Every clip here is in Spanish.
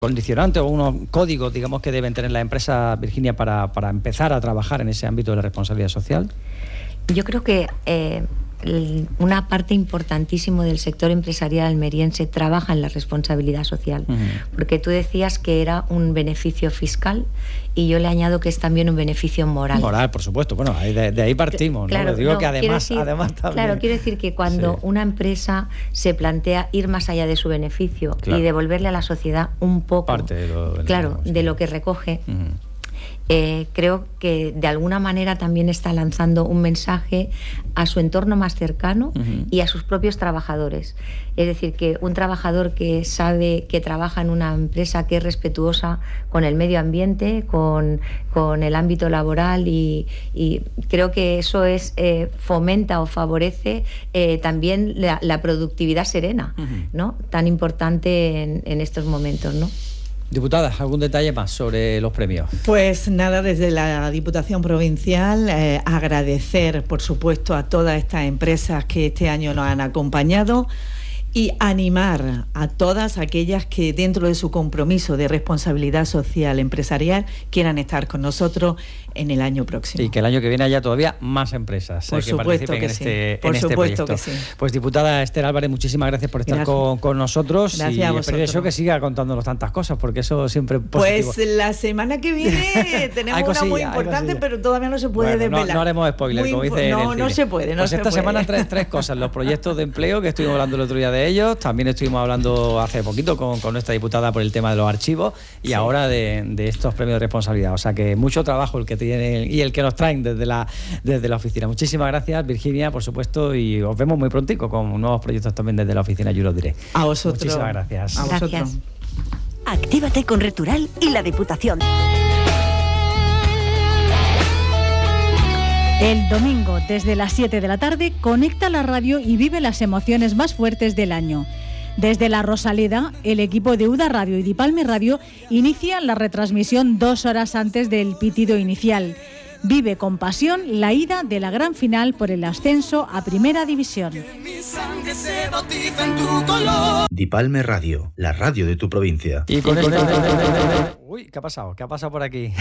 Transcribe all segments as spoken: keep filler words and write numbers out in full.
condicionantes o unos códigos, digamos, que deben tener las empresas, Virginia, para, para empezar a trabajar en ese ámbito de la responsabilidad social? Yo creo que eh, una parte importantísima del sector empresarial almeriense trabaja en la responsabilidad social, uh-huh. porque tú decías que era un beneficio fiscal y yo le añado que es también un beneficio moral. Moral, por supuesto. Bueno, de, de ahí partimos, claro, ¿no? Digo no, que además, decir, además también... Claro, quiero decir que cuando sí. una empresa se plantea ir más allá de su beneficio claro. y devolverle a la sociedad un poco, parte de lo, de claro, lo, sí. de lo que recoge... Uh-huh. Eh, creo que de alguna manera también está lanzando un mensaje a su entorno más cercano uh-huh. y a sus propios trabajadores. Es decir, que un trabajador que sabe que trabaja en una empresa que es respetuosa con el medio ambiente, con, con el ámbito laboral y, y creo que eso es eh, fomenta o favorece eh, también la, la productividad serena, uh-huh. ¿no? Tan importante en, en estos momentos, ¿no? Diputada, ¿algún detalle más sobre los premios? Pues nada, desde la Diputación Provincial eh, agradecer, por supuesto, a todas estas empresas que este año nos han acompañado y animar a todas aquellas que dentro de su compromiso de responsabilidad social empresarial quieran estar con nosotros en el año próximo. Y que el año que viene haya todavía más empresas por eh, que supuesto participen que en sí. este, por en este supuesto proyecto. Que sí. Pues diputada Esther Álvarez, muchísimas gracias por estar gracias. Con, con nosotros. Gracias y a vosotros. espero eso que siga contándonos tantas cosas, porque eso siempre es positivo. Pues la semana que viene tenemos cosilla, una muy importante, pero todavía no se puede bueno, desvelar. No, no haremos spoiler, muy como dice No, en el no cine. se puede. No pues se esta puede. semana tres, tres cosas. Los proyectos de empleo, que estuvimos hablando el otro día de ellos. También estuvimos hablando hace poquito con, con nuestra diputada por el tema de los archivos y sí. ahora de, de estos premios de responsabilidad. O sea que mucho trabajo el que tienen y el que nos traen desde la, desde la oficina. Muchísimas gracias, Virginia, por supuesto, y os vemos muy prontico con nuevos proyectos también desde la oficina You Lo Diré. A vosotros. Muchísimas gracias. A vosotros. Gracias. Actívate con Retural y la Diputación. El domingo, desde las siete de la tarde, conecta la radio y vive las emociones más fuertes del año. Desde la Rosaleda, el equipo de UDA Radio y Dipalme Radio inicia la retransmisión dos horas antes del pitido inicial. Vive con pasión la ida de la gran final por el ascenso a Primera División. Dipalme Radio, la radio de tu provincia. Y con, y con esta... esta... Uy, ¿qué ha pasado? ¿Qué ha pasado por aquí?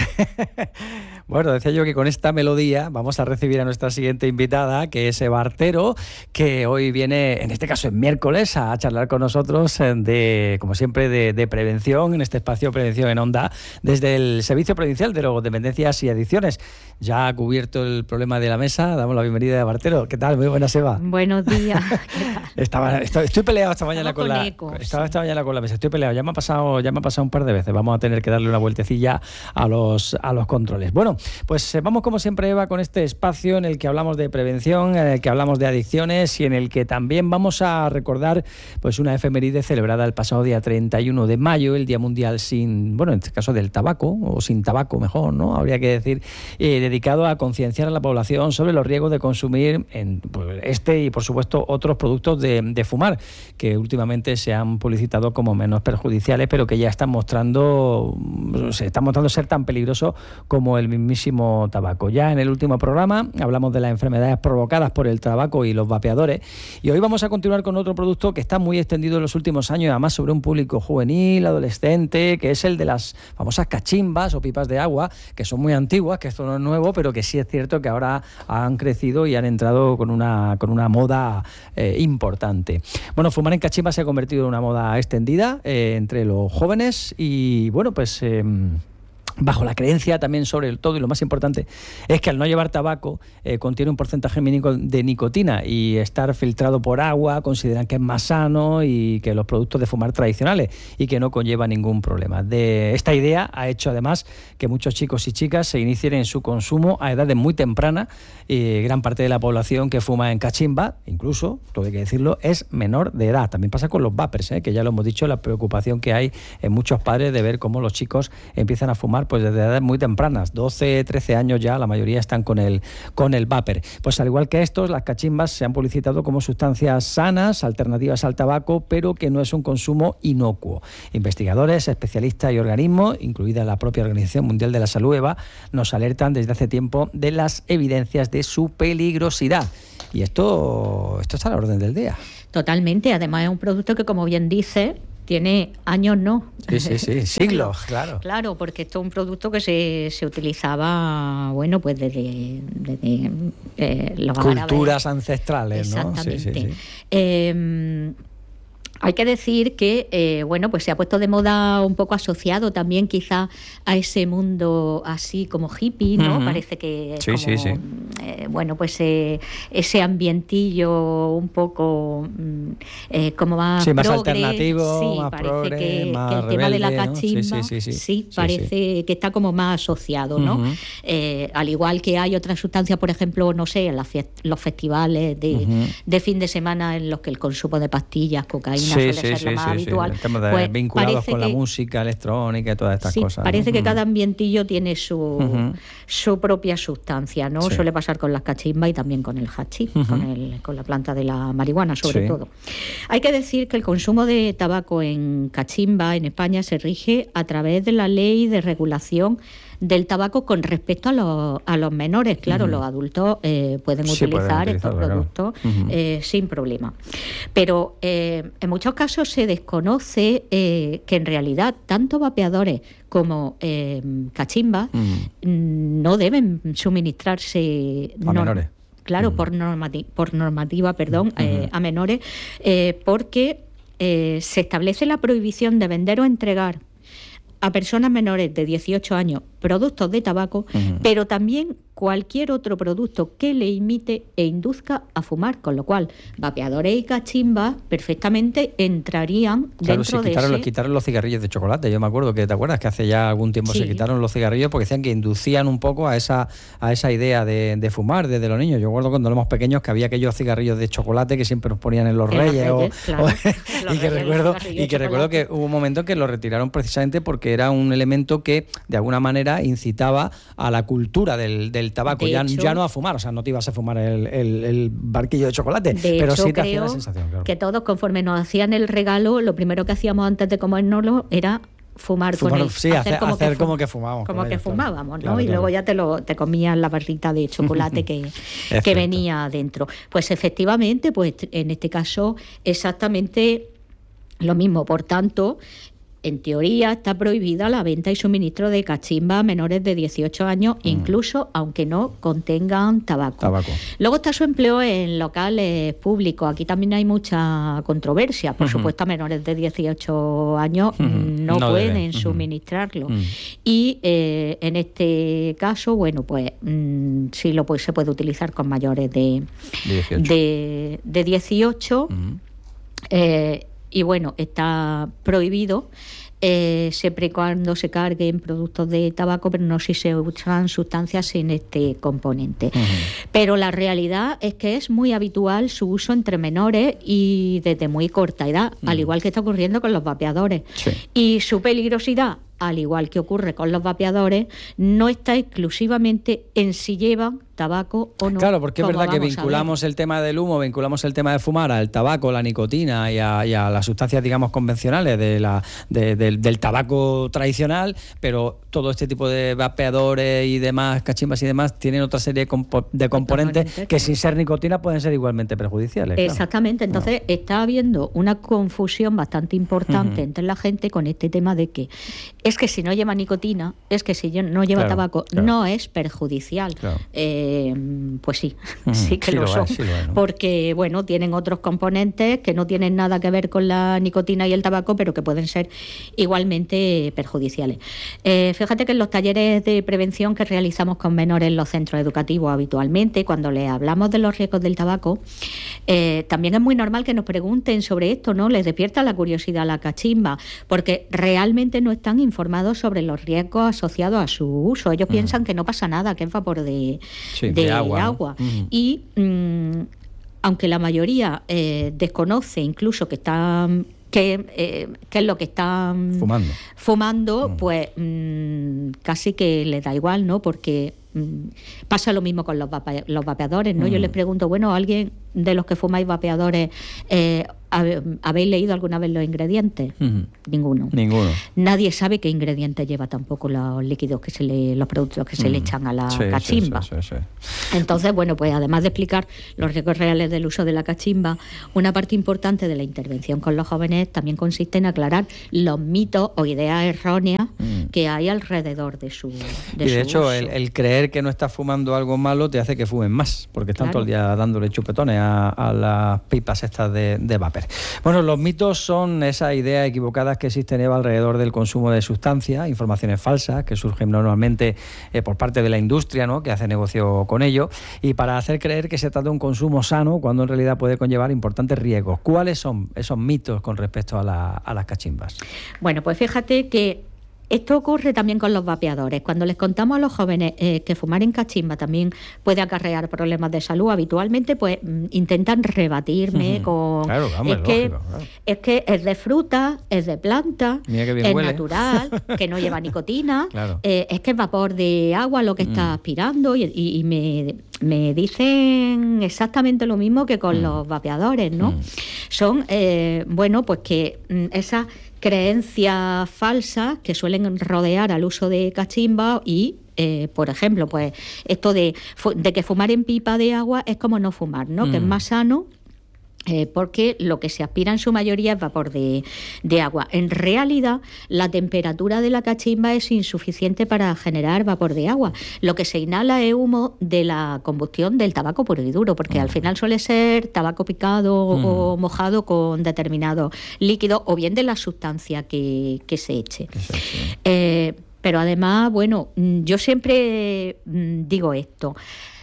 Bueno, decía yo que con esta melodía vamos a recibir a nuestra siguiente invitada, que es Eva Artero, que hoy viene, en este caso es miércoles, a charlar con nosotros de, como siempre, de, de prevención, en este espacio Prevención en Onda, desde el Servicio Provincial de Drogodependencias y Adicciones. Ya ha cubierto el problema de la mesa, damos la bienvenida a Eva Artero. ¿Qué tal? Muy buenas, Eva. Buenos días. Estaba, estoy, estoy peleado esta mañana con, con la ecos, estaba sí. esta mañana con la mesa. Estoy peleado, ya me ha pasado, ya me ha pasado un par de veces. Vamos a tener que darle una vueltecilla a los a los controles. Bueno, pues eh, vamos como siempre, Eva, con este espacio en el que hablamos de prevención, en el que hablamos de adicciones y en el que también vamos a recordar pues una efeméride celebrada el pasado día treinta y uno de mayo, el Día Mundial sin, bueno, en este caso del tabaco, o sin tabaco mejor, ¿no? Habría que decir, eh, dedicado a concienciar a la población sobre los riesgos de consumir en, pues, este y por supuesto otros productos de, de fumar, que últimamente se han publicitado como menos perjudiciales, pero que ya están mostrando se está mostrando ser tan peligroso como el mismísimo tabaco. Ya en el último programa hablamos de las enfermedades provocadas por el tabaco y los vapeadores, y hoy vamos a continuar con otro producto que está muy extendido en los últimos años, además sobre un público juvenil, adolescente, que es el de las famosas cachimbas o pipas de agua, que son muy antiguas, que esto no es nuevo, pero que sí es cierto que ahora han crecido y han entrado con una, con una moda eh, importante. Bueno, fumar en cachimbas se ha convertido en una moda extendida eh, entre los jóvenes y bueno, pues eh, bajo la creencia también sobre el todo, y lo más importante es que al no llevar tabaco eh, contiene un porcentaje mínimo de nicotina, y estar filtrado por agua consideran que es más sano y que los productos de fumar tradicionales, y que no conlleva ningún problema. De esta idea ha hecho además que muchos chicos y chicas se inicien en su consumo a edades muy tempranas. Eh, gran parte de la población que fuma en cachimba, incluso, todo hay que decirlo, es menor de edad. También pasa con los vapers, eh, que ya lo hemos dicho, la preocupación que hay en muchos padres de ver cómo los chicos empiezan a fumar pues desde edades muy tempranas, doce, trece años ya, la mayoría están con el, con el vapor. Pues al igual que estos, las cachimbas se han publicitado como sustancias sanas, alternativas al tabaco, pero que no es un consumo inocuo. Investigadores, especialistas y organismos, incluida la propia Organización Mundial de la Salud, Eva, nos alertan desde hace tiempo de las evidencias de su peligrosidad. Y esto, esto está a la orden del día. Totalmente, además es un producto que, como bien dice, tiene años, ¿no? Sí, sí, sí, siglos, claro. Claro, porque esto es un producto que se, se utilizaba, bueno, pues desde, desde eh, los culturas árabes. Ancestrales, ¿no? Exactamente. Sí, sí, sí. Eh, Hay que decir que, eh, bueno, pues se ha puesto de moda un poco asociado también quizá a ese mundo así como hippie, ¿no? Uh-huh. Parece que es sí, como, sí, sí. Eh, bueno, pues eh, ese ambientillo un poco eh, como más sí, más progre, alternativo, sí, más parece progre, que, más que el rebelde, tema de la ¿no? cachimba, sí, sí, sí, sí. sí, sí parece sí. que está como más asociado, ¿no? Uh-huh. Eh, al igual que hay otras sustancias, por ejemplo, no sé, en las fiest- los festivales de, uh-huh. de fin de semana en los que el consumo de pastillas, cocaína sí, suele sí, ser sí, lo más sí, habitual. Sí, el tema de pues vinculados con que, la música electrónica y todas estas sí, cosas. Parece ¿no? que uh-huh. cada ambientillo tiene su, uh-huh. su propia sustancia, ¿no? Sí. Suele pasar con las cachimbas y también con el hachís, uh-huh. con, el, con la planta de la marihuana, sobre sí. todo. Hay que decir que el consumo de tabaco en cachimba en España se rige a través de la ley de regulación del tabaco con respecto a los, a los menores. Claro, uh-huh. los adultos eh, pueden sí, utilizar pueden estos productos claro. uh-huh. eh, sin problema. Pero eh, en muchos casos se desconoce eh, que en realidad tanto vapeadores como eh, cachimbas uh-huh. no deben suministrarse a no, menores. Claro, uh-huh. por, normati- por normativa, perdón, uh-huh. eh, a menores, eh, porque eh, se establece la prohibición de vender o entregar a personas menores de dieciocho años productos de tabaco, uh-huh. pero también cualquier otro producto que le imite e induzca a fumar, con lo cual vapeadores y cachimbas perfectamente entrarían claro, dentro sí, quitaron, de ese... quitaron los cigarrillos de chocolate. Yo me acuerdo que, ¿te acuerdas? Que hace ya algún tiempo sí. se quitaron los cigarrillos porque decían que inducían un poco a esa a esa idea de, de fumar desde los niños. Yo recuerdo cuando éramos pequeños que había aquellos cigarrillos de chocolate que siempre nos ponían en los en reyes. Los reyes o, claro. o, los y que, reyes, recuerdo, y que recuerdo que hubo un momento que lo retiraron precisamente porque era un elemento que de alguna manera incitaba a la cultura del, del tabaco. Ya, hecho, ya no a fumar, o sea, no te ibas a fumar el, el, el barquillo de chocolate, de pero hecho, sí te hacía la sensación. Claro. Que todos, conforme nos hacían el regalo, lo primero que hacíamos antes de comérnoslo era fumar, fumar con él. Sí, hacer, como, hacer que como que fumábamos. Como que ellos, fumábamos, ¿no? Claro, y claro. luego ya te lo te comías la barrita de chocolate que, que venía dentro. Pues efectivamente, pues en este caso exactamente lo mismo. Por tanto, en teoría está prohibida la venta y suministro de cachimbas a menores de dieciocho años, mm. incluso aunque no contengan tabaco. tabaco. Luego está su empleo en locales públicos. Aquí también hay mucha controversia. Por uh-huh. supuesto, a menores de dieciocho años uh-huh. no, no pueden deben. suministrarlo. Uh-huh. Y eh, en este caso, bueno, pues mmm, sí lo pues, se puede utilizar con mayores de dieciocho. De, de dieciocho uh-huh. eh, y bueno, está prohibido eh, siempre y cuando se carguen productos de tabaco, pero no si se usan sustancias sin este componente. Uh-huh. Pero la realidad es que es muy habitual su uso entre menores y desde muy corta edad, uh-huh. al igual que está ocurriendo con los vapeadores. Sí. Y su peligrosidad, al igual que ocurre con los vapeadores, no está exclusivamente en si llevan tabaco o no. Claro, porque es verdad que vinculamos el tema del humo, vinculamos el tema de fumar al tabaco, la nicotina y a, y a las sustancias, digamos, convencionales de la, de, de, del tabaco tradicional, pero todo este tipo de vapeadores y demás, cachimbas y demás, tienen otra serie de, compo- de componentes que, que sin ser nicotina pueden ser igualmente perjudiciales. Exactamente, claro. Entonces no. está habiendo una confusión bastante importante uh-huh. entre la gente con este tema de que es que si no lleva nicotina, es que si no lleva claro, tabaco, claro. no es perjudicial. Claro. Eh, pues sí, uh-huh. sí que sí lo, lo son, es, sí lo es, ¿no? Porque bueno, tienen otros componentes que no tienen nada que ver con la nicotina y el tabaco, pero que pueden ser igualmente perjudiciales. Eh, fíjate que en los talleres de prevención que realizamos con menores en los centros educativos habitualmente, cuando les hablamos de los riesgos del tabaco, eh, también es muy normal que nos pregunten sobre esto, ¿no? Les despierta la curiosidad la cachimba, porque realmente no están informados sobre los riesgos asociados a su uso. Ellos uh-huh. piensan que no pasa nada, que es vapor de Sí, de, de agua, agua. ¿no? uh-huh. y mmm, aunque la mayoría eh, desconoce incluso que están que, eh, que es lo que están fumando, fumando uh-huh. pues mmm, casi que les da igual, ¿no? Porque mmm, pasa lo mismo con los, vape- los vapeadores, ¿no? Uh-huh. Yo les pregunto, bueno, ¿alguien de los que fumáis vapeadores eh, ¿habéis leído alguna vez los ingredientes? Uh-huh. Ninguno. Ninguno. Nadie sabe qué ingredientes lleva tampoco los líquidos que se le, los productos que se uh-huh. le echan a la sí, cachimba. Sí, sí, sí, sí. Entonces, bueno, pues además de explicar los riesgos reales del uso de la cachimba, una parte importante de la intervención con los jóvenes también consiste en aclarar los mitos o ideas erróneas uh-huh. que hay alrededor de su de Y de su hecho, uso. El, el creer que no estás fumando algo malo te hace que fumen más, porque están Claro. todo el día dándole chupetones a, a las pipas estas de, de vapor. Bueno, los mitos son esas ideas equivocadas que existen, Eva, alrededor del consumo de sustancias, informaciones falsas que surgen normalmente eh, por parte de la industria, ¿no?, que hace negocio con ello, y para hacer creer que se trata de un consumo sano cuando en realidad puede conllevar importantes riesgos. ¿Cuáles son esos mitos con respecto a, la, a las cachimbas? Bueno, pues fíjate que esto ocurre también con los vapeadores. Cuando les contamos a los jóvenes eh, que fumar en cachimba también puede acarrear problemas de salud, habitualmente pues intentan rebatirme uh-huh. con... Claro, vamos, es, es, que, lógico, claro. es que es de fruta, es de planta, es huele. natural, que no lleva nicotina, claro. eh, es que es vapor de agua lo que mm. está aspirando y, y, y me, me dicen exactamente lo mismo que con mm. los vapeadores, ¿no? Mm. Son, eh, bueno, pues que esas creencias falsas que suelen rodear al uso de cachimba y, eh, por ejemplo, pues esto de, de que fumar en pipa de agua es como no fumar, ¿no? Mm. Que es más sano. Eh, porque lo que se aspira en su mayoría es vapor de, de agua. En realidad, la temperatura de la cachimba es insuficiente para generar vapor de agua. Lo que se inhala es humo de la combustión del tabaco puro y duro, porque mm. al final suele ser tabaco picado mm. o mojado con determinado líquido, o bien de la sustancia que, que se eche. Sí, sí. Eh, pero además, bueno, yo siempre digo esto.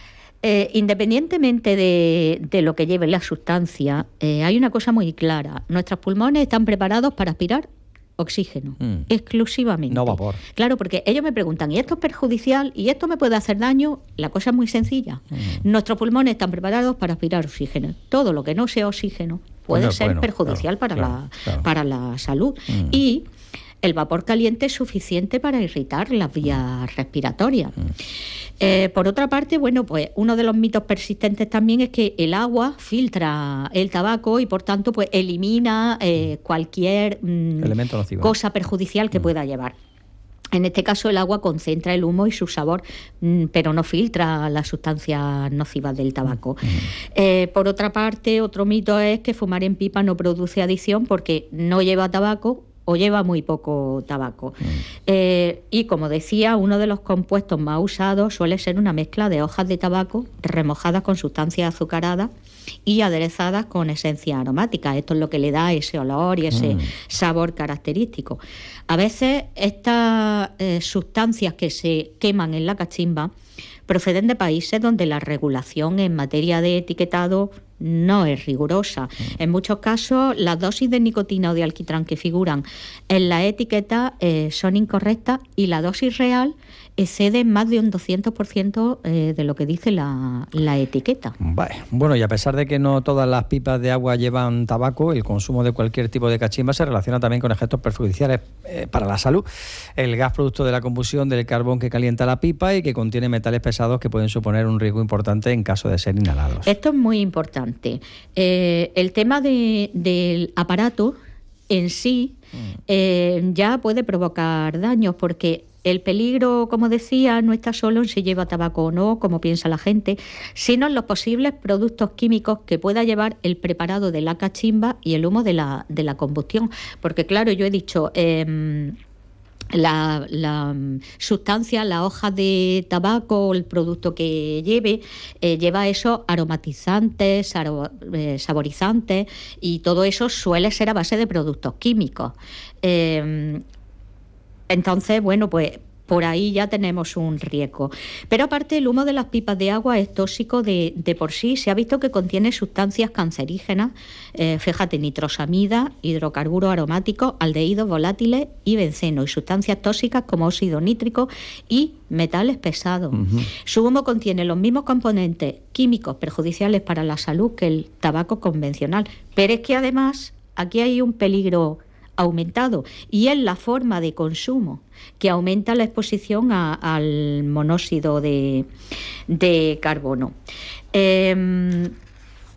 Eh, independientemente de, de lo que lleve la sustancia, eh, hay una cosa muy clara. Nuestros pulmones están preparados para aspirar oxígeno, mm. exclusivamente. No vapor. Claro, porque ellos me preguntan, ¿y esto es perjudicial? ¿Y esto me puede hacer daño? La cosa es muy sencilla. Mm. Nuestros pulmones están preparados para aspirar oxígeno. Todo lo que no sea oxígeno puede bueno, ser bueno, perjudicial claro, para, claro, la, claro. para la salud. Mm. Y el vapor caliente es suficiente para irritar las vías respiratorias. Mm. Eh, por otra parte, bueno, pues uno de los mitos persistentes también es que el agua filtra el tabaco y por tanto pues elimina eh, cualquier mm, elemento nocivo, cosa perjudicial que mm. pueda llevar. En este caso el agua concentra el humo y su sabor, mm, pero no filtra las sustancias nocivas del tabaco. Mm. Eh, por otra parte, otro mito es que fumar en pipa no produce adicción porque no lleva tabaco o lleva muy poco tabaco. Mm. Eh, y como decía, uno de los compuestos más usados suele ser una mezcla de hojas de tabaco remojadas con sustancias azucaradas y aderezadas con esencias aromáticas. Esto es lo que le da ese olor y ese mm. sabor característico. A veces estas eh, sustancias que se queman en la cachimba proceden de países donde la regulación en materia de etiquetado no es rigurosa. Mm. En muchos casos, las dosis de nicotina o de alquitrán que figuran en la etiqueta eh, son incorrectas y la dosis real excede más de un doscientos por ciento eh, de lo que dice la, la etiqueta. Vale. Bueno, y a pesar de que no todas las pipas de agua llevan tabaco, el consumo de cualquier tipo de cachimba se relaciona también con efectos perjudiciales eh, para la salud. El gas producto de la combustión del carbón que calienta la pipa y que contiene metales pesados que pueden suponer un riesgo importante en caso de ser inhalados. Esto es muy importante. Eh, el tema de, del aparato en sí eh, ya puede provocar daños porque el peligro, como decía, no está solo en si lleva tabaco o no, como piensa la gente, sino en los posibles productos químicos que pueda llevar el preparado de la cachimba y el humo de la, de la combustión. Porque claro, yo he dicho... Eh, La, la sustancia, la hoja de tabaco o el producto que lleve, eh, lleva esos aromatizantes, aro, eh, saborizantes y todo eso suele ser a base de productos químicos. Eh, entonces, bueno, pues por ahí ya tenemos un riesgo. Pero aparte, el humo de las pipas de agua es tóxico de, de por sí. Se ha visto que contiene sustancias cancerígenas, eh, fíjate, nitrosamida, hidrocarburos aromáticos, aldehídos volátiles y benceno, y sustancias tóxicas como óxido nítrico y metales pesados. Uh-huh. Su humo contiene los mismos componentes químicos perjudiciales para la salud que el tabaco convencional. Pero es que además aquí hay un peligro aumentado y es la forma de consumo que aumenta la exposición a, al monóxido de, de carbono. Eh,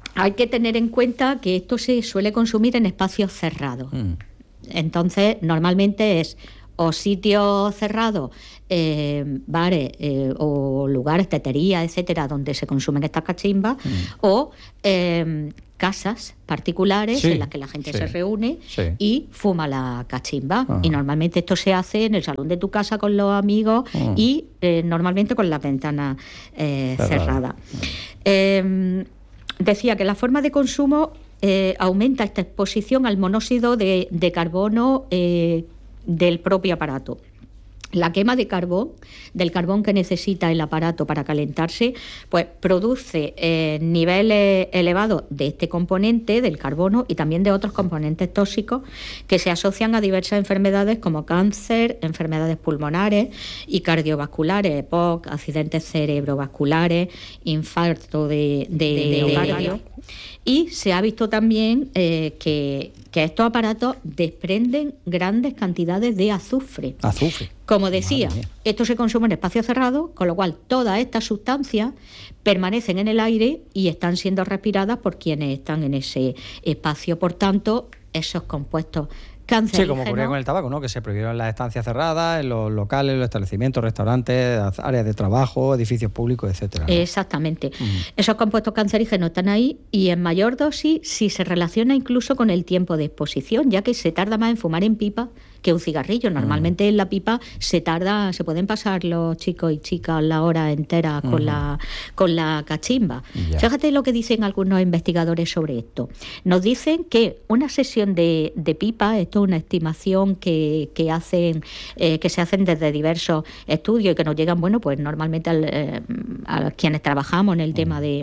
hay que tener en cuenta que esto se suele consumir en espacios cerrados. Mm. Entonces, normalmente es o sitios cerrados, eh, bares eh, o lugares, teterías, etcétera, donde se consumen estas cachimbas, mm. o eh, casas particulares sí, en las que la gente sí, se reúne sí. y fuma la cachimba. Ah. Y normalmente esto se hace en el salón de tu casa con los amigos ah. y eh, normalmente con las ventanas eh, cerradas. Ah. Eh, decía que la forma de consumo eh, aumenta esta exposición al monóxido de, de carbono eh, del propio aparato. La quema de carbón, del carbón que necesita el aparato para calentarse, pues produce eh, niveles elevados de este componente, del carbono, y también de otros componentes tóxicos que se asocian a diversas enfermedades como cáncer, enfermedades pulmonares y cardiovasculares, E P O C, accidentes cerebrovasculares, infarto de, de, de miocardio. Y se ha visto también eh, que, que estos aparatos desprenden grandes cantidades de azufre. Azufre. Como decía, esto se consume en espacios cerrados, con lo cual todas estas sustancias permanecen en el aire y están siendo respiradas por quienes están en ese espacio. Por tanto, esos compuestos cancerígenos... Sí, como ocurría con el tabaco, ¿no? Que se prohibieron las estancias cerradas, en los locales, los establecimientos, restaurantes, áreas de trabajo, edificios públicos, etcétera, ¿no? Exactamente. Uh-huh. Esos compuestos cancerígenos están ahí y en mayor dosis si se relaciona incluso con el tiempo de exposición, ya que se tarda más en fumar en pipa que un cigarrillo. Normalmente uh-huh. en la pipa se tarda, se pueden pasar los chicos y chicas la hora entera con uh-huh. la con la cachimba. Yeah. Fíjate lo que dicen algunos investigadores sobre esto. Nos dicen que una sesión de, de pipa, esto es una estimación que, que hacen eh, que se hacen desde diversos estudios y que nos llegan, bueno, pues normalmente al, eh, a quienes trabajamos en el uh-huh. tema de,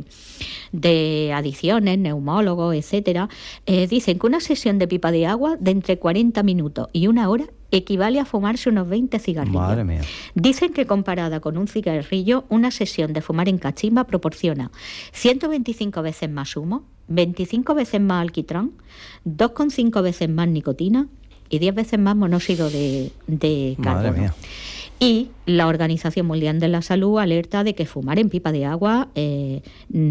de adicciones, neumólogos, etcétera, eh, dicen que una sesión de pipa de agua de entre cuarenta minutos y una hora equivale a fumarse unos veinte cigarrillos. Madre mía. Dicen que comparada con un cigarrillo, una sesión de fumar en cachimba proporciona ciento veinticinco veces más humo, veinticinco veces más alquitrán, dos coma cinco veces más nicotina y diez veces más monóxido de, de carbono. Madre mía. Y la Organización Mundial de la Salud alerta de que fumar en pipa de agua eh,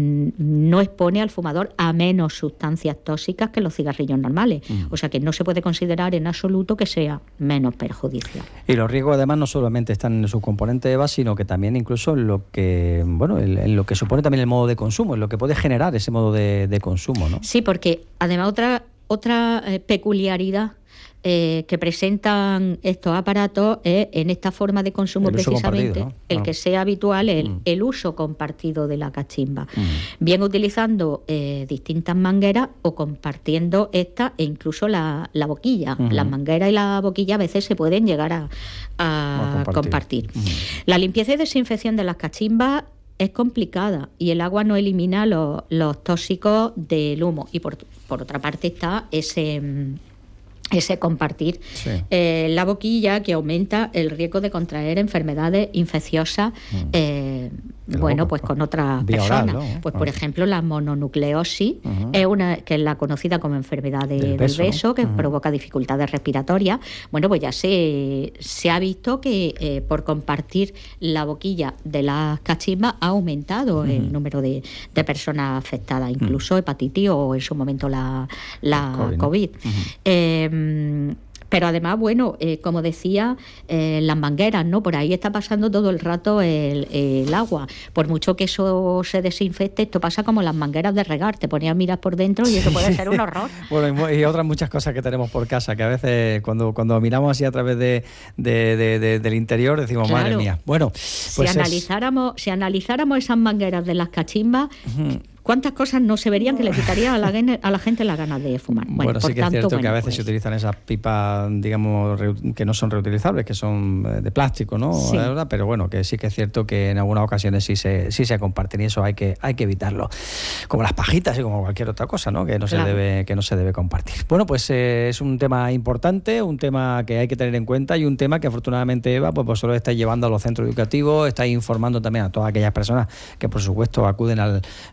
no expone al fumador a menos sustancias tóxicas que los cigarrillos normales. Mm. O sea que no se puede considerar en absoluto que sea menos perjudicial. Y los riesgos además no solamente están en su componente EVA, sino que también incluso en lo que, bueno, en lo que supone también el modo de consumo, en lo que puede generar ese modo de, de consumo, ¿no? Sí, porque además otra, otra eh, peculiaridad Eh, que presentan estos aparatos es en esta forma de consumo precisamente, ¿no? El ah. que sea habitual el, mm. el uso compartido de la cachimba, mm. bien utilizando eh, distintas mangueras o compartiendo esta e incluso la, la boquilla. Mm-hmm. Las mangueras y la boquilla a veces se pueden llegar a, a, a compartir, compartir. Mm-hmm. La limpieza y desinfección de las cachimbas es complicada y el agua no elimina los, los tóxicos del humo, y por, por otra parte está ese ese compartir sí. eh, la boquilla, que aumenta el riesgo de contraer enfermedades infecciosas mm. eh, bueno, boca, pues con otras personas. Oral, ¿no? Pues por ah. ejemplo la mononucleosis uh-huh. es una que es la conocida como enfermedad de, del beso, del beso, que uh-huh. provoca dificultades respiratorias. Bueno, pues ya se, se ha visto que eh, por compartir la boquilla de las cachimbas ha aumentado uh-huh. el número de, de personas afectadas, incluso uh-huh. hepatitis o en su momento la, la COVID. COVID. Uh-huh. Eh, Pero además, bueno, eh, como decía, eh, las mangueras, ¿no? Por ahí está pasando todo el rato el, el agua. Por mucho que eso se desinfecte, esto pasa como las mangueras de regar. Te ponías a mirar por dentro y eso puede ser un horror. Bueno, y, y otras muchas cosas que tenemos por casa, que a veces cuando, cuando miramos así a través de, de, de, de, del interior decimos, claro, madre mía. Bueno, pues si, analizáramos, es... si analizáramos esas mangueras de las cachimbas... Uh-huh. ¿Cuántas cosas no se verían que le quitaría a la, a la gente las ganas de fumar? Bueno, bueno por sí que tanto, es cierto bueno, que a veces pues... se utilizan esas pipas, digamos, que no son reutilizables, que son de plástico, ¿no? Sí. ¿Verdad? Pero bueno, que sí que es cierto que en algunas ocasiones sí se, sí se comparten y eso hay que, hay que evitarlo. Como las pajitas y como cualquier otra cosa, ¿no? Que no, claro. se, debe, que no se debe compartir. Bueno, pues eh, es un tema importante, un tema que hay que tener en cuenta y un tema que afortunadamente Eva, pues vosotros estáis llevando a los centros educativos, estáis informando también a todas aquellas personas que por supuesto acuden al, al servicio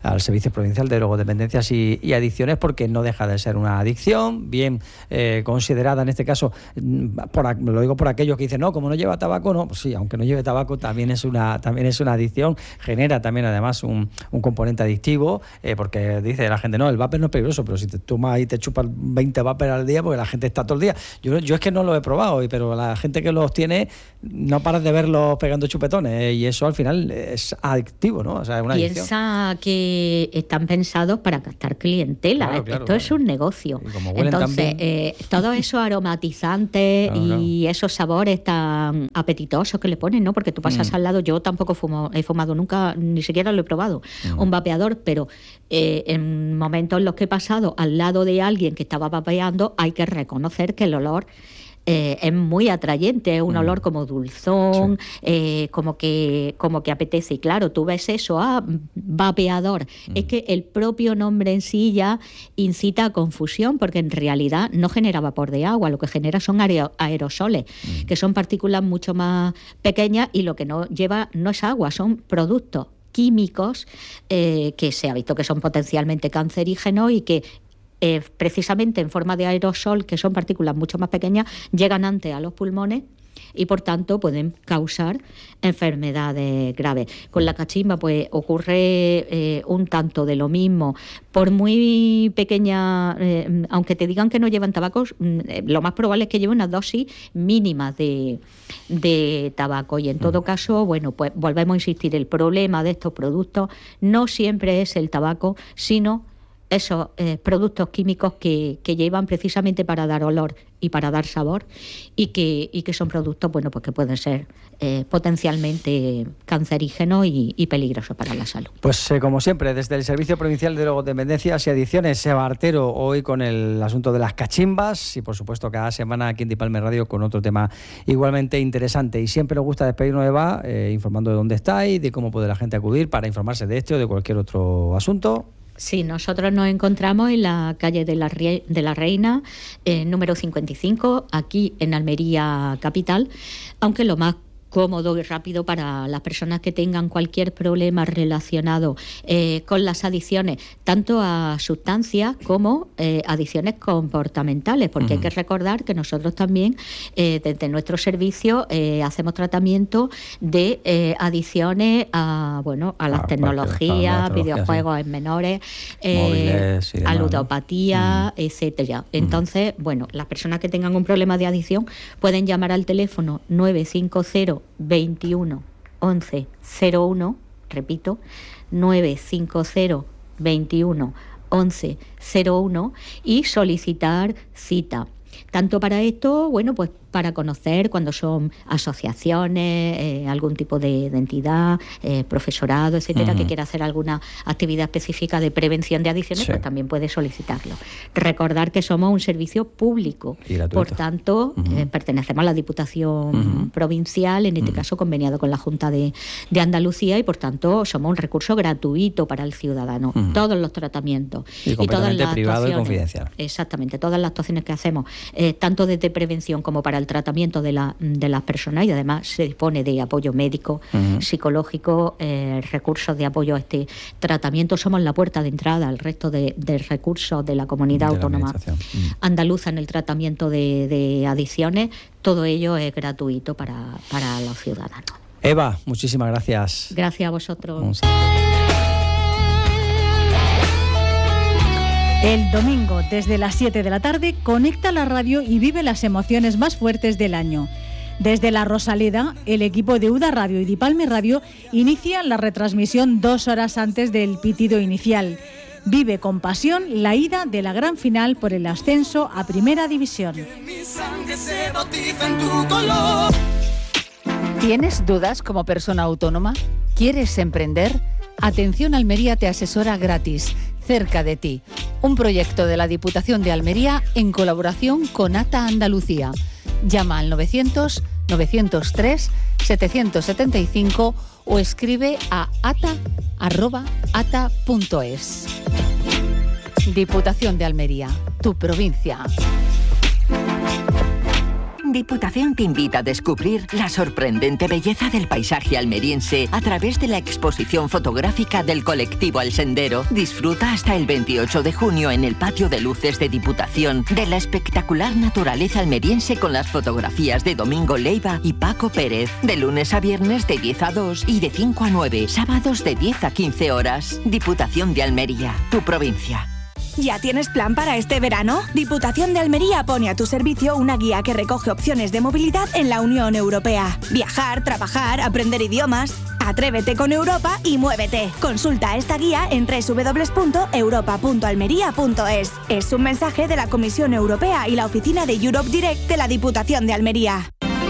Servicio Provincial de Drogodependencias y, y Adicciones, porque no deja de ser una adicción, bien eh, considerada en este caso, por, lo digo por aquellos que dicen, no, como no lleva tabaco, no, pues sí, aunque no lleve tabaco también es una, también es una adicción, genera también además un, un componente adictivo, eh, porque dice la gente, no, el vapor no es peligroso, pero si te tomas y te chupas veinte vapers al día, porque la gente está todo el día. Yo, yo es que no lo he probado, pero la gente que los tiene no paras de verlos pegando chupetones, eh, y eso al final es adictivo, ¿no? O sea, es una adicción. Piensa que están pensados para captar clientela. Claro, claro, Esto claro. es un negocio. Entonces, eh, todos esos aromatizantes claro, claro. y esos sabores tan apetitosos que le ponen, ¿no? Porque tú pasas mm. al lado, yo tampoco fumo, he fumado nunca, ni siquiera lo he probado, mm. un vapeador, pero eh, en momentos en los que he pasado al lado de alguien que estaba vapeando, hay que reconocer que el olor Eh, es muy atrayente, es un mm. olor como dulzón, sí. eh, como que como que apetece. Y claro, tú ves eso, ah, vapeador. Mm. Es que el propio nombre en sí ya incita a confusión, porque en realidad no genera vapor de agua, lo que genera son aerosoles, mm. que son partículas mucho más pequeñas, y lo que no lleva no es agua, son productos químicos eh, que se ha visto que son potencialmente cancerígenos y que Eh, precisamente en forma de aerosol, que son partículas mucho más pequeñas, llegan antes a los pulmones y por tanto pueden causar enfermedades graves. Con la cachimba pues ocurre eh, un tanto de lo mismo. Por muy pequeña, eh, aunque te digan que no llevan tabaco, eh, lo más probable es que lleven unas dosis mínimas de, de tabaco, y en todo caso, bueno, pues volvemos a insistir, el problema de estos productos no siempre es el tabaco, sino esos eh, productos químicos que, que llevan precisamente para dar olor y para dar sabor, y que, y que son productos, bueno, pues que pueden ser eh, potencialmente cancerígenos y, y peligrosos para la salud. Pues eh, como siempre, desde el Servicio Provincial de Drogodependencias y Adicciones, Eva Artero, hoy con el asunto de las cachimbas, y por supuesto cada semana aquí en Dipalme Radio con otro tema igualmente interesante. Y siempre nos gusta despedirnos, Eva, eh, informando de dónde estáis, de cómo puede la gente acudir para informarse de este o de cualquier otro asunto. Sí, nosotros nos encontramos en la calle de la, Re- de la Reina, eh, número cincuenta y cinco, aquí en Almería capital, aunque lo más cómodo y rápido para las personas que tengan cualquier problema relacionado eh, con las adicciones, tanto a sustancias como eh, adicciones comportamentales, porque uh-huh. hay que recordar que nosotros también eh, desde nuestro servicio eh, hacemos tratamiento de eh, adicciones a bueno a las ah, tecnologías, a videojuegos sí. en menores, eh, demás, a ludopatía, uh-huh. etcétera. Entonces, uh-huh. bueno, las personas que tengan un problema de adicción pueden llamar al teléfono nueve cinco cero veintiuno once cero uno, repito, nueve cinco cero veintiuno once cero uno, y solicitar cita. Tanto para esto, bueno, pues para conocer cuando son asociaciones, eh, algún tipo de, de entidad, eh, profesorado, etcétera, uh-huh. que quiera hacer alguna actividad específica de prevención de adicciones, sí. pues también puede solicitarlo. Recordar que somos un servicio público, por tanto, uh-huh. eh, pertenecemos a la Diputación uh-huh. Provincial, en este uh-huh. caso conveniado con la Junta de, de Andalucía, y por tanto somos un recurso gratuito para el ciudadano. Uh-huh. Todos los tratamientos y, y todas las privado actuaciones, y confidencial. Exactamente, todas las actuaciones que hacemos, eh, tanto desde prevención como para el tratamiento de, la, de las personas, y además se dispone de apoyo médico, uh-huh. psicológico, eh, recursos de apoyo a este tratamiento. Somos la puerta de entrada al resto de, de recursos de la comunidad de autónoma la uh-huh. andaluza en el tratamiento de, de adicciones. Todo ello es gratuito para, para los ciudadanos. Eva, muchísimas gracias. Gracias a vosotros. Vamos. El domingo, desde las siete de la tarde, conecta la radio y vive las emociones más fuertes del año. Desde la Rosaleda, el equipo de UDA Radio y Dipalme Radio inicia la retransmisión dos horas antes del pitido inicial. Vive con pasión la ida de la gran final por el ascenso a Primera División. ¿Tienes dudas como persona autónoma? ¿Quieres emprender? Atención Almería te asesora gratis, cerca de ti. Un proyecto de la Diputación de Almería en colaboración con ATA Andalucía. Llama al novecientos, novecientos tres, setecientos setenta y cinco o escribe a ata arroba ata punto es. Diputación de Almería, tu provincia. Diputación te invita a descubrir la sorprendente belleza del paisaje almeriense a través de la exposición fotográfica del colectivo Al Sendero. Disfruta hasta el veintiocho de junio en el patio de luces de Diputación de la espectacular naturaleza almeriense con las fotografías de Domingo Leiva y Paco Pérez. De lunes a viernes de diez a dos y de cinco a nueve, sábados de diez a quince horas. Diputación de Almería, tu provincia. ¿Ya tienes plan para este verano? Diputación de Almería pone a tu servicio una guía que recoge opciones de movilidad en la Unión Europea. Viajar, trabajar, aprender idiomas. Atrévete con Europa y muévete. Consulta esta guía en doble u doble u doble u punto europa punto almería punto es. Es un mensaje de la Comisión Europea y la oficina de Europe Direct de la Diputación de Almería.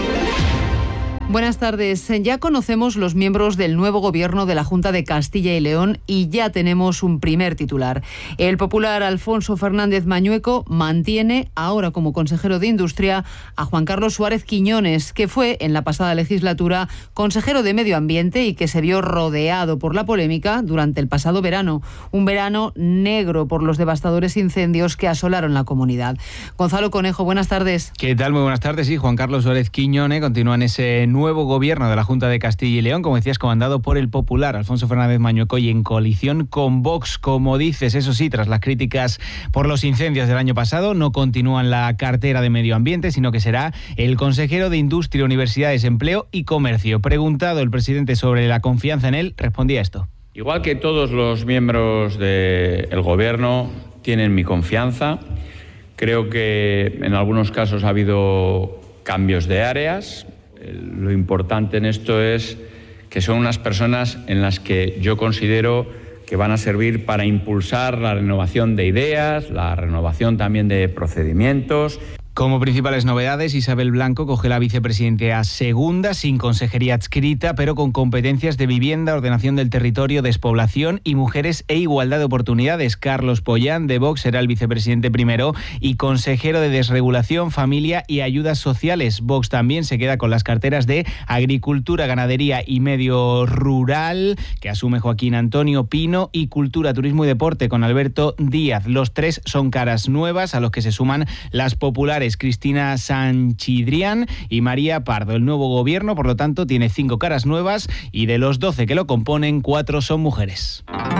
Buenas tardes. Ya conocemos los miembros del nuevo gobierno de la Junta de Castilla y León y ya tenemos un primer titular. El popular Alfonso Fernández Mañueco mantiene ahora como consejero de Industria a Juan Carlos Suárez Quiñones, que fue en la pasada legislatura consejero de Medio Ambiente y que se vio rodeado por la polémica durante el pasado verano. Un verano negro por los devastadores incendios que asolaron la comunidad. Gonzalo Conejo, buenas tardes. ¿Qué tal? Muy buenas tardes. Sí, Juan Carlos Suárez Quiñones continúa en ese nuevo gobierno de la Junta de Castilla y León, como decías, comandado por el popular Alfonso Fernández Mañueco y en coalición con Vox, como dices. Eso sí, tras las críticas por los incendios del año pasado, no continúa en la cartera de Medio Ambiente, sino que será el consejero de Industria, Universidades, Empleo y Comercio. Preguntado el presidente sobre la confianza en él, respondía esto. Igual que todos los miembros del gobierno tienen mi confianza, creo que en algunos casos ha habido cambios de áreas. Lo importante en esto es que son unas personas en las que yo considero que van a servir para impulsar la renovación de ideas, la renovación también de procedimientos. Como principales novedades, Isabel Blanco coge la vicepresidenta segunda, sin consejería adscrita, pero con competencias de vivienda, ordenación del territorio, despoblación y mujeres e igualdad de oportunidades. Carlos Pollán, de Vox, será el vicepresidente primero y consejero de desregulación, familia y ayudas sociales. Vox también se queda con las carteras de agricultura, ganadería y medio rural, que asume Joaquín Antonio Pino, y cultura, turismo y deporte con Alberto Díaz. Los tres son caras nuevas a los que se suman las populares Cristina Sanchidrián y María Pardo. El nuevo gobierno, por lo tanto, tiene cinco caras nuevas y de los doce que lo componen, cuatro son mujeres.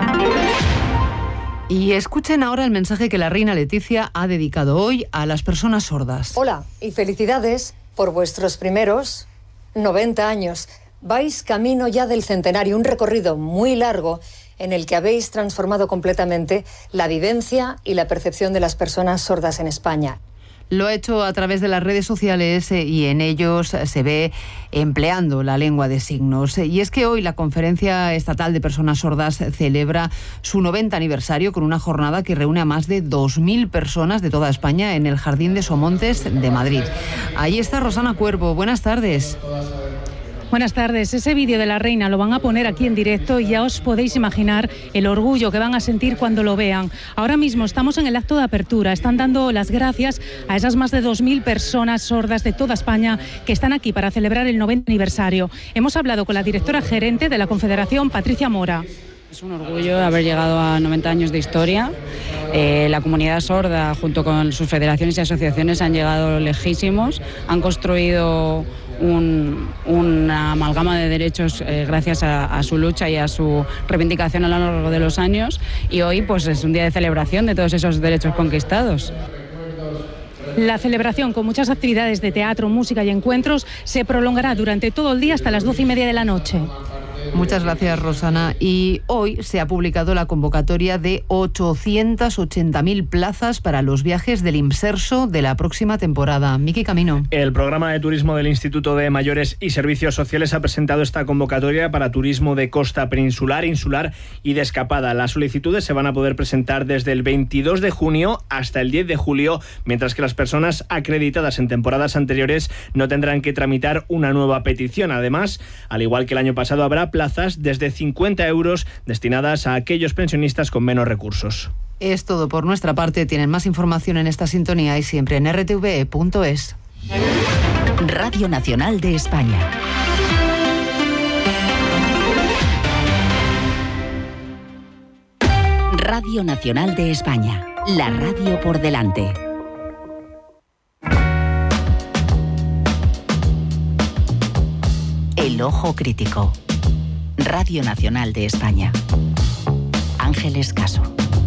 Y escuchen ahora el mensaje que la reina Leticia ha dedicado hoy a las personas sordas. Hola y felicidades por vuestros primeros noventa años. Vais camino ya del centenario, un recorrido muy largo en el que habéis transformado completamente la vivencia y la percepción de las personas sordas en España. Lo ha hecho a través de las redes sociales y en ellos se ve empleando la lengua de signos. Y es que hoy la Conferencia Estatal de Personas Sordas celebra su noventa aniversario con una jornada que reúne a más de dos mil personas de toda España en el Jardín de Somontes de Madrid. Ahí está Rosana Cuervo. Buenas tardes. Buenas tardes. Ese vídeo de la reina lo van a poner aquí en directo y ya os podéis imaginar el orgullo que van a sentir cuando lo vean. Ahora mismo estamos en el acto de apertura. Están dando las gracias a esas más de dos mil personas sordas de toda España que están aquí para celebrar el noventa aniversario. Hemos hablado con la directora gerente de la Confederación, Patricia Mora. Es un orgullo haber llegado a noventa años de historia. Eh, la comunidad sorda, junto con sus federaciones y asociaciones, han llegado lejísimos, han construido un, una amalgama de derechos eh, gracias a, a su lucha y a su reivindicación a lo largo de los años, y hoy pues es un día de celebración de todos esos derechos conquistados. La celebración, con muchas actividades de teatro, música y encuentros, se prolongará durante todo el día hasta las doce y media de la noche. Muchas gracias, Rosana. Y hoy se ha publicado la convocatoria de ochocientas ochenta mil plazas para los viajes del Imserso de la próxima temporada. Miki Camino. El programa de turismo del Instituto de Mayores y Servicios Sociales ha presentado esta convocatoria para turismo de costa peninsular, insular y de escapada. Las solicitudes se van a poder presentar desde el veintidós de junio hasta el diez de julio, mientras que las personas acreditadas en temporadas anteriores no tendrán que tramitar una nueva petición. Además, al igual que el año pasado, habrá plazas desde cincuenta euros destinadas a aquellos pensionistas con menos recursos. Es todo por nuestra parte. Tienen más información en esta sintonía y siempre en r t v e punto es. Radio Nacional de España. Radio Nacional de España. La radio por delante. El Ojo Crítico. Radio Nacional de España. Ángeles Caso.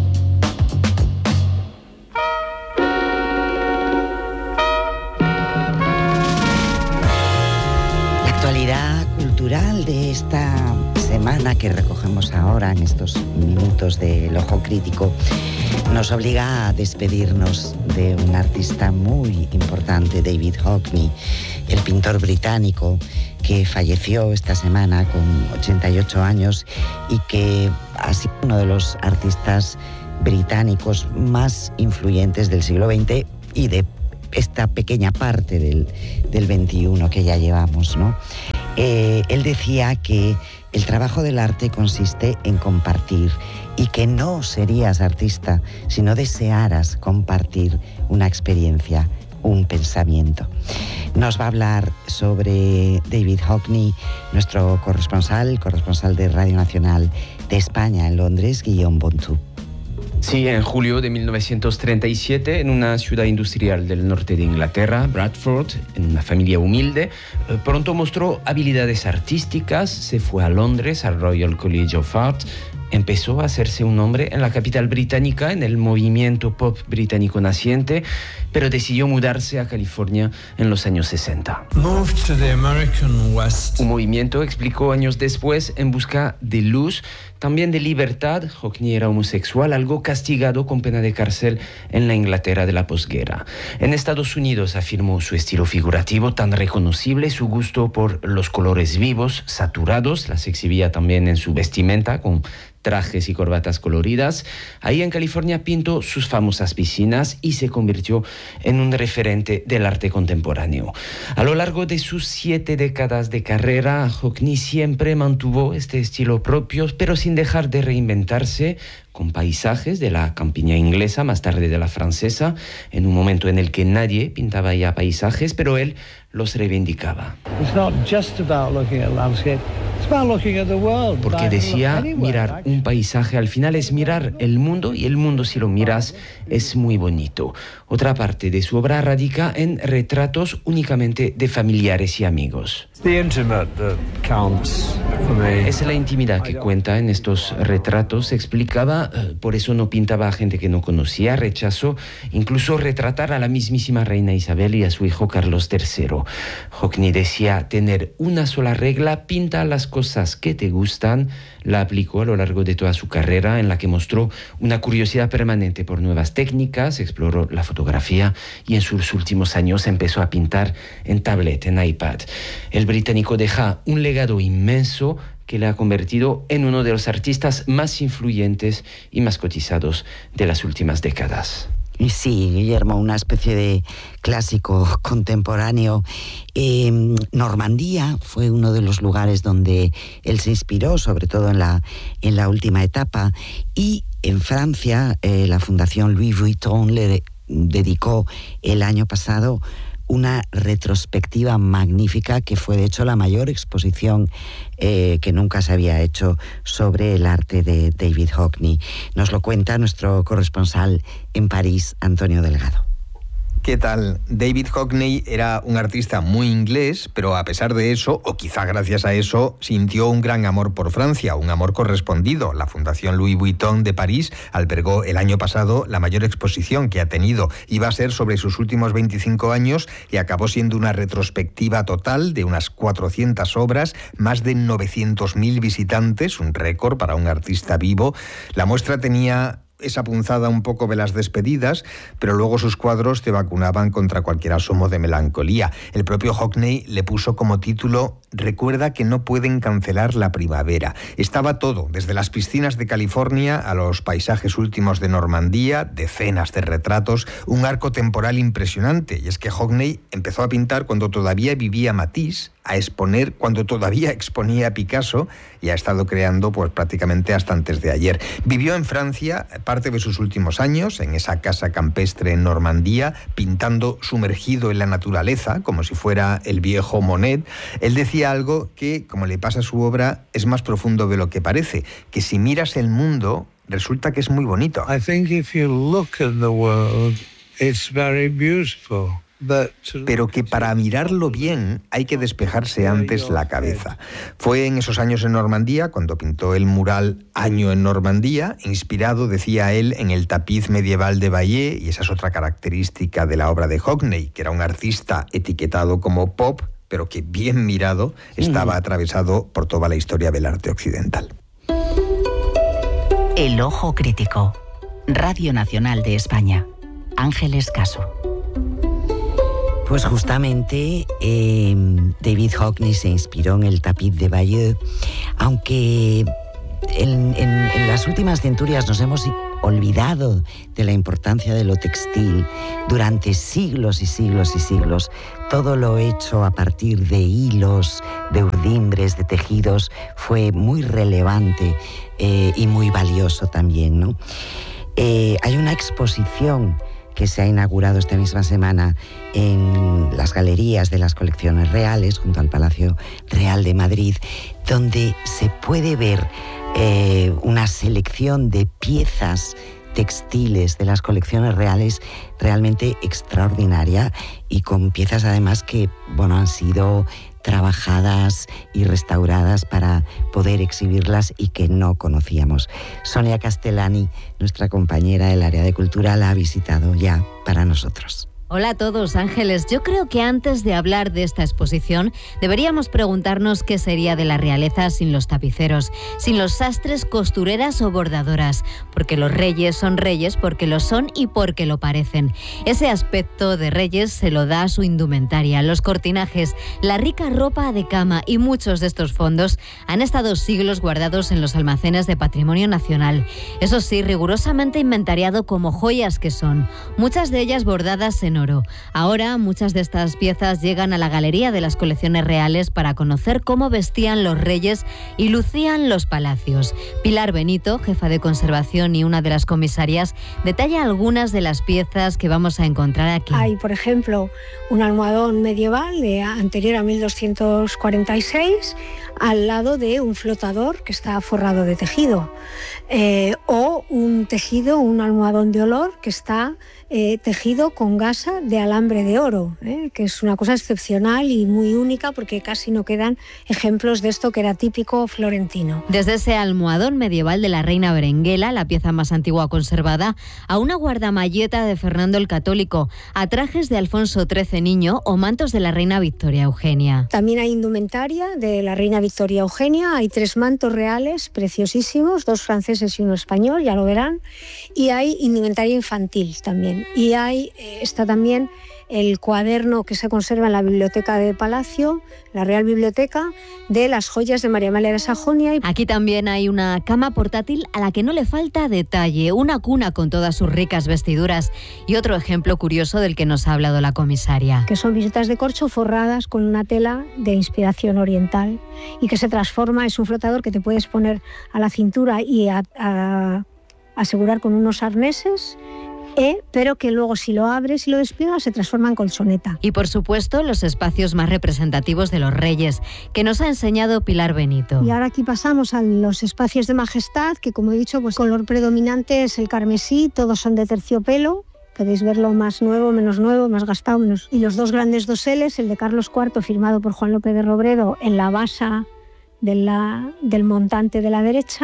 La actualidad cultural de esta semana que recogemos ahora en estos minutos del Ojo Crítico nos obliga a despedirnos de un artista muy importante, David Hockney, el pintor británico que falleció esta semana con ochenta y ocho años y que ha sido uno de los artistas británicos más influyentes del siglo veinte y de esta pequeña parte del, del veintiuno que ya llevamos, ¿no? Eh, él decía que el trabajo del arte consiste en compartir y que no serías artista si no desearas compartir una experiencia, un pensamiento. Nos va a hablar sobre David Hockney nuestro corresponsal, corresponsal de Radio Nacional de España en Londres, Guillaume Bontou. Sí, en julio de mil novecientos treinta y siete, en una ciudad industrial del norte de Inglaterra, Bradford, en una familia humilde, pronto mostró habilidades artísticas, se fue a Londres, al Royal College of Art, empezó a hacerse un nombre en la capital británica, en el movimiento pop británico naciente, pero decidió mudarse a California en los años sesenta. Un movimiento, explicó años después, en busca de luz, también de libertad. Hockney era homosexual, algo castigado con pena de cárcel en la Inglaterra de la posguerra. En Estados Unidos afirmó su estilo figurativo tan reconocible, su gusto por los colores vivos, saturados, las exhibía también en su vestimenta con trajes y corbatas coloridas. Ahí en California pintó sus famosas piscinas y se convirtió en un referente del arte contemporáneo. A lo largo de sus siete décadas de carrera, Hockney siempre mantuvo este estilo propio, pero sin dejar de reinventarse, con paisajes de la campiña inglesa, más tarde de la francesa, en un momento en el que nadie pintaba ya paisajes, pero él los reivindicaba. Porque decía, mirar un paisaje al final es mirar el mundo, y el mundo, si lo miras, es muy bonito. Otra parte de su obra radica en retratos únicamente de familiares y amigos. Es la intimidad que cuenta en estos retratos, explicaba, por eso no pintaba a gente que no conocía, rechazó incluso retratar a la mismísima reina Isabel y a su hijo Carlos tercero. Hockney decía tener una sola regla: pinta las cosas que te gustan. La aplicó a lo largo de toda su carrera, en la que mostró una curiosidad permanente por nuevas técnicas, exploró la fotografía y en sus últimos años empezó a pintar en tablet, en iPad. El británico deja un legado inmenso que le ha convertido en uno de los artistas más influyentes y más cotizados de las últimas décadas. Sí, Guillermo, una especie de clásico contemporáneo. Eh, Normandía fue uno de los lugares donde él se inspiró, sobre todo en la, en la última etapa. Y en Francia, eh, la Fundación Louis Vuitton le dedicó el año pasado una retrospectiva magnífica que fue de hecho la mayor exposición eh, que nunca se había hecho sobre el arte de David Hockney. Nos lo cuenta nuestro corresponsal en París, Antonio Delgado. ¿Qué tal? David Hockney era un artista muy inglés, pero a pesar de eso, o quizá gracias a eso, sintió un gran amor por Francia, un amor correspondido. La Fundación Louis Vuitton de París albergó el año pasado la mayor exposición que ha tenido. Iba a ser sobre sus últimos veinticinco años y acabó siendo una retrospectiva total de unas cuatrocientas obras, más de novecientos mil visitantes, un récord para un artista vivo. La muestra tenía esa punzada un poco de las despedidas, pero luego sus cuadros te vacunaban contra cualquier asomo de melancolía. El propio Hockney le puso como título: recuerda que no pueden cancelar la primavera. Estaba todo, desde las piscinas de California a los paisajes últimos de Normandía, decenas de retratos, un arco temporal impresionante. Y es que Hockney empezó a pintar cuando todavía vivía Matisse, a exponer cuando todavía exponía a Picasso, y ha estado creando pues prácticamente hasta antes de ayer. Vivió en Francia parte de sus últimos años, en esa casa campestre en Normandía, pintando sumergido en la naturaleza, como si fuera el viejo Monet. Él decía algo que, como le pasa a su obra, es más profundo de lo que parece, que si miras el mundo, resulta que es muy bonito. I think if you look at the world, it's very beautiful. pero que para mirarlo bien hay que despejarse antes la cabeza. Fue en esos años en Normandía cuando pintó el mural Año en Normandía, inspirado, decía él, en el tapiz medieval de Bayeux, y esa es otra característica de la obra de Hockney, que era un artista etiquetado como pop, pero que bien mirado estaba atravesado por toda la historia del arte occidental. El ojo crítico. Radio Nacional de España. Ángeles Caso. Pues justamente eh, David Hockney se inspiró en el tapiz de Bayeux, aunque en, en, en las últimas centurias nos hemos olvidado de la importancia de lo textil. Durante siglos y siglos y siglos, todo lo hecho a partir de hilos, de urdimbres, de tejidos, fue muy relevante eh, y muy valioso también, ¿no? Eh, hay una exposición que se ha inaugurado esta misma semana en las galerías de las colecciones reales, junto al Palacio Real de Madrid, donde se puede ver eh, una selección de piezas textiles de las colecciones reales realmente extraordinaria, y con piezas además que, bueno, han sido trabajadas y restauradas para poder exhibirlas y que no conocíamos. Sonia Castellani, nuestra compañera del área de cultura, la ha visitado ya para nosotros. Hola a todos, Ángeles. Yo creo que antes de hablar de esta exposición deberíamos preguntarnos qué sería de la realeza sin los tapiceros, sin los sastres, costureras o bordadoras, porque los reyes son reyes porque lo son y porque lo parecen. Ese aspecto de reyes se lo da su indumentaria, los cortinajes, la rica ropa de cama, y muchos de estos fondos han estado siglos guardados en los almacenes de Patrimonio Nacional. Eso sí, rigurosamente inventariado como joyas que son, muchas de ellas bordadas en oro. Ahora muchas de estas piezas llegan a la galería de las colecciones reales para conocer cómo vestían los reyes y lucían los palacios. Pilar Benito, jefa de conservación y una de las comisarias, detalla algunas de las piezas que vamos a encontrar aquí. Hay, por ejemplo, un almohadón medieval de anterior a mil doscientos cuarenta y seis al lado de un flotador que está forrado de tejido, eh, o un tejido, un almohadón de olor que está Eh, tejido con gasa de alambre de oro, eh, que es una cosa excepcional y muy única porque casi no quedan ejemplos de esto que era típico florentino. Desde ese almohadón medieval de la reina Berenguela, la pieza más antigua conservada, a una guardamalleta de Fernando el Católico, a trajes de Alfonso trece niño o mantos de la reina Victoria Eugenia. También hay indumentaria de la reina Victoria Eugenia, hay tres mantos reales preciosísimos, dos franceses y uno español, ya lo verán, y hay indumentaria infantil también. Y hay, eh, está también el cuaderno que se conserva en la biblioteca de Palacio, la Real Biblioteca, de las joyas de María Amalia de Sajonia. Aquí también hay una cama portátil a la que no le falta detalle, una cuna con todas sus ricas vestiduras y otro ejemplo curioso del que nos ha hablado la comisaria. Que son visitas de corcho forradas con una tela de inspiración oriental y que se transforma, es un flotador que te puedes poner a la cintura y a, a asegurar con unos arneses, Eh, pero que luego si lo abres y lo despliegas se transforma en colchoneta. Y por supuesto los espacios más representativos de los reyes, que nos ha enseñado Pilar Benito. Y ahora aquí pasamos a los espacios de majestad, que como he dicho, pues color predominante es el carmesí, todos son de terciopelo. Podéis verlo más nuevo, menos nuevo, más gastado, menos. Y los dos grandes doseles, el de Carlos cuarto firmado por Juan López de Robredo en la basa de la, del montante de la derecha,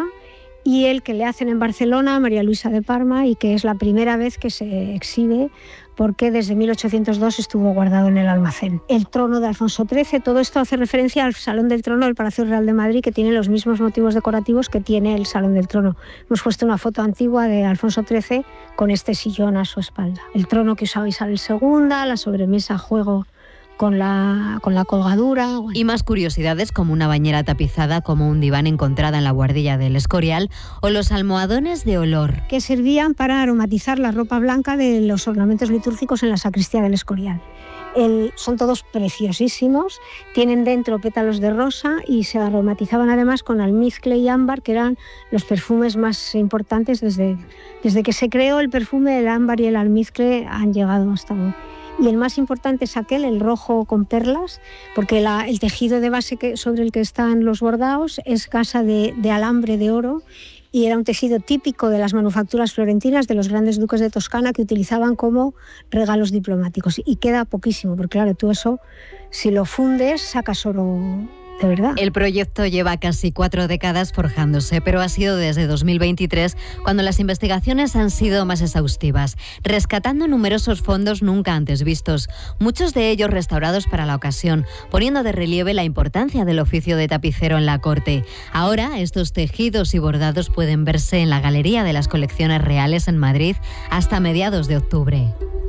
y el que le hacen en Barcelona a María Luisa de Parma, y que es la primera vez que se exhibe porque desde mil ochocientos dos estuvo guardado en el almacén. El trono de Alfonso trece, todo esto hace referencia al Salón del Trono del Palacio Real de Madrid, que tiene los mismos motivos decorativos que tiene el Salón del Trono. Hemos puesto una foto antigua de Alfonso trece con este sillón a su espalda. El trono que usaba Isabel segunda, la sobremesa a juego con la, con la colgadura. Y más curiosidades como una bañera tapizada, como un diván encontrada en la buhardilla del Escorial, o los almohadones de olor, que servían para aromatizar la ropa blanca de los ornamentos litúrgicos en la sacristía del Escorial. El, son todos preciosísimos, tienen dentro pétalos de rosa y se aromatizaban además con almizcle y ámbar, que eran los perfumes más importantes desde, desde que se creó el perfume. El ámbar y el almizcle han llegado hasta hoy. Y el más importante es aquel, el rojo con perlas, porque la, el tejido de base que, sobre el que están los bordados es gasa de, de alambre de oro, y era un tejido típico de las manufacturas florentinas de los grandes duques de Toscana que utilizaban como regalos diplomáticos. Y queda poquísimo, porque claro, tú eso, si lo fundes, sacas oro de verdad. El proyecto lleva casi cuatro décadas forjándose, pero ha sido desde dos mil veintitrés cuando las investigaciones han sido más exhaustivas, rescatando numerosos fondos nunca antes vistos, muchos de ellos restaurados para la ocasión, poniendo de relieve la importancia del oficio de tapicero en la corte. Ahora, estos tejidos y bordados pueden verse en la Galería de las Colecciones Reales en Madrid hasta mediados de octubre.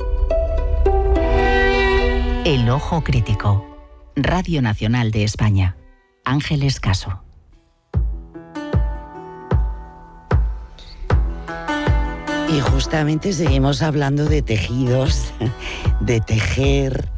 El ojo crítico. Radio Nacional de España. Ángeles Caso. Y justamente seguimos hablando de tejidos, de tejer,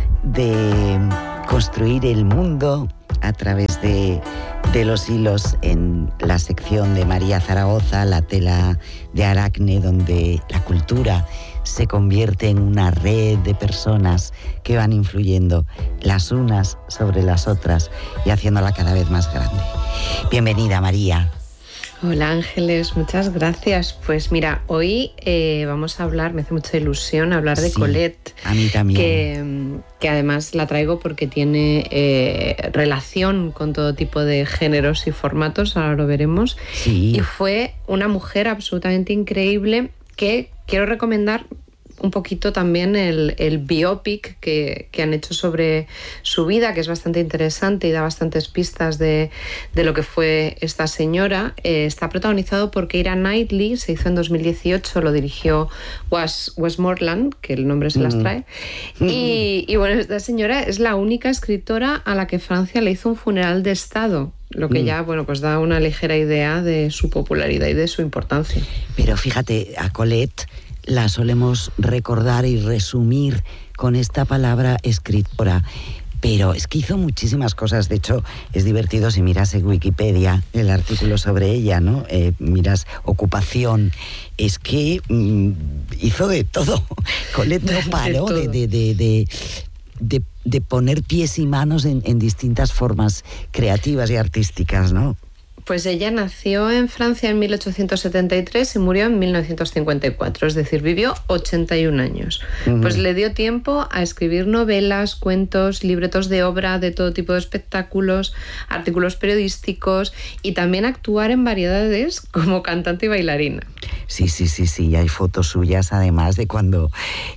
de construir el mundo a través de, de los hilos en la sección de María Zaragoza, la tela de Aracne, donde la cultura se convierte en una red de personas que van influyendo las unas sobre las otras y haciéndola cada vez más grande. Bienvenida, María. Hola Ángeles, muchas gracias. Pues mira, hoy eh, vamos a hablar, me hace mucha ilusión hablar de sí, Colette. A mí también. Que, que además la traigo porque tiene eh, relación con todo tipo de géneros y formatos, ahora lo veremos. Sí. Y fue una mujer absolutamente increíble que quiero recomendar un poquito también el, el biopic que, que han hecho sobre su vida, que es bastante interesante y da bastantes pistas de, de lo que fue esta señora. Eh, está protagonizado por Keira Knightley, se hizo en dos mil dieciocho, lo dirigió Wes Westmoreland, que el nombre se las trae. Mm. Y, y bueno, esta señora es la única escritora a la que Francia le hizo un funeral de Estado, lo que mm. ya, bueno, pues da una ligera idea de su popularidad y de su importancia. Pero fíjate, a Colette la solemos recordar y resumir con esta palabra escritora, pero es que hizo muchísimas cosas. De hecho, es divertido si miras en Wikipedia el artículo sobre ella, ¿no? Eh, miras ocupación, es que mm, hizo de todo. Colette no paró de, de, de, de, de, de poner pies y manos en, en distintas formas creativas y artísticas, ¿no? Pues ella nació en Francia en mil ochocientos setenta y tres y murió en mil novecientos cincuenta y cuatro, es decir, vivió ochenta y un años. Uh-huh. Pues le dio tiempo a escribir novelas, cuentos, libretos de obra, de todo tipo de espectáculos, artículos periodísticos y también actuar en variedades como cantante y bailarina. Sí, sí, sí, sí, hay fotos suyas además de cuando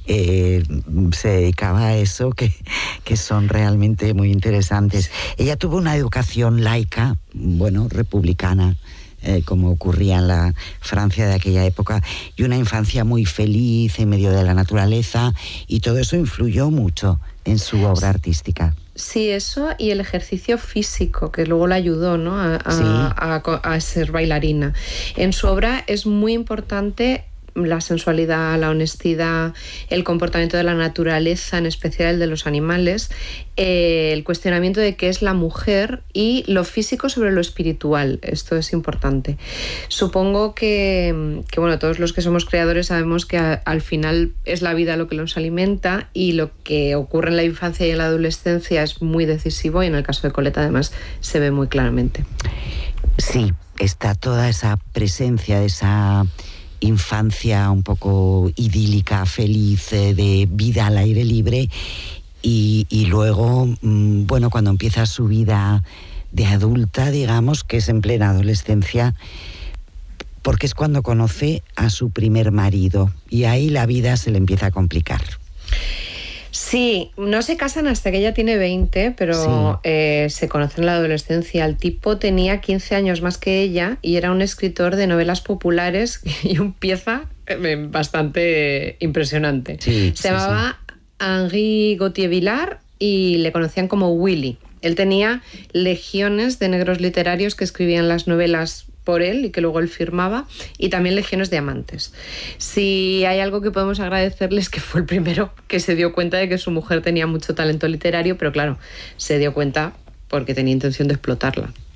eh, se dedicaba a eso que, que son realmente muy interesantes. Ella tuvo una educación laica, bueno, republicana, eh, como ocurría en la Francia de aquella época, y una infancia muy feliz en medio de la naturaleza, y todo eso influyó mucho en su obra artística. Sí, eso y el ejercicio físico, que luego le ayudó, ¿no? a, a, sí. a, a, a ser bailarina. En su obra es muy importante la sensualidad, la honestidad, el comportamiento de la naturaleza, en especial el de los animales, eh, el cuestionamiento de qué es la mujer y lo físico sobre lo espiritual. Esto es importante. Supongo que, que bueno, todos los que somos creadores sabemos que a, al final es la vida lo que nos alimenta y lo que ocurre en la infancia y en la adolescencia es muy decisivo y en el caso de Colette además se ve muy claramente. Sí, está toda esa presencia, esa infancia un poco idílica, feliz, de vida al aire libre y, y luego, bueno, cuando empieza su vida de adulta, digamos, que es en plena adolescencia, porque es cuando conoce a su primer marido y ahí la vida se le empieza a complicar. Sí, no se casan hasta que ella tiene veinte, pero sí. eh, se conocen en la adolescencia. El tipo tenía quince años más que ella y era un escritor de novelas populares y un pieza eh, bastante impresionante. Sí, se sí, llamaba sí. Henri Gauthier-Villard y le conocían como Willy. Él tenía legiones de negros literarios que escribían las novelas por él y que luego él firmaba, y también legiones de amantes. Si hay algo que podemos agradecerles, que fue el primero que se dio cuenta de que su mujer tenía mucho talento literario, pero claro, se dio cuenta porque tenía intención de explotarla.